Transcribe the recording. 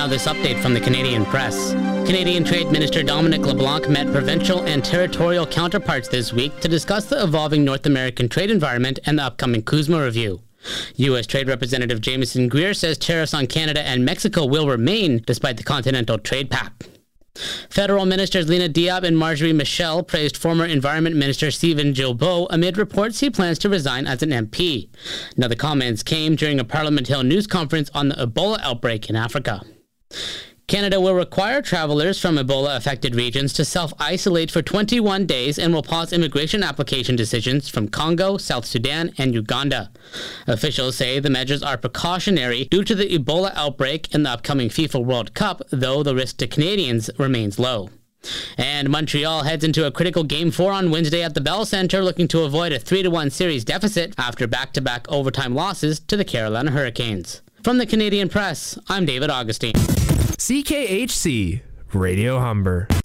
Now this update from the Canadian Press. Canadian Trade Minister Dominic LeBlanc met provincial and territorial counterparts this week to discuss the evolving North American trade environment and the upcoming CUSMA review. U.S. Trade Representative Jameson Greer says tariffs on Canada and Mexico will remain despite the Continental Trade Pact. Federal Ministers Lena Diab and Marjorie Michel praised former Environment Minister Stephen Guilbeault amid reports he plans to resign as an MP. Now the comments came during a Parliament Hill news conference on the Ebola outbreak in Africa. Canada will require travelers from Ebola-affected regions to self-isolate for 21 days and will pause immigration application decisions from Congo, South Sudan, and Uganda. Officials say the measures are precautionary due to the Ebola outbreak in the upcoming FIFA World Cup, though the risk to Canadians remains low. And Montreal heads into a critical Game 4 on Wednesday at the Bell Centre, looking to avoid a 3-1 series deficit after back-to-back overtime losses to the Carolina Hurricanes. From the Canadian Press, I'm David Augustine. CKHC Radio Humber.